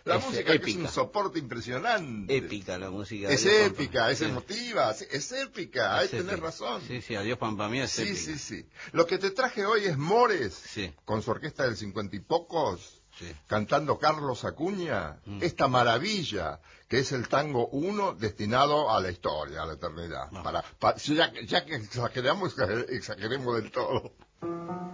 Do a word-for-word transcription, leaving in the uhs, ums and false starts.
La es música que es épica. un soporte impresionante. Épica la música. Es Adiós, épica, Pampa. es Sí. emotiva, es, es épica, ahí Es tenés épica. razón. Sí, sí, Adiós Pampa Mía es Sí, épica. sí, sí. Lo que te traje hoy es Mores, Sí. con su orquesta del cincuenta y pocos, Sí. cantando Carlos Acuña, Mm. esta maravilla que es el tango uno destinado a la historia, a la eternidad. Vamos. Para, pa- ya, ya que exageramos, exageremos del todo.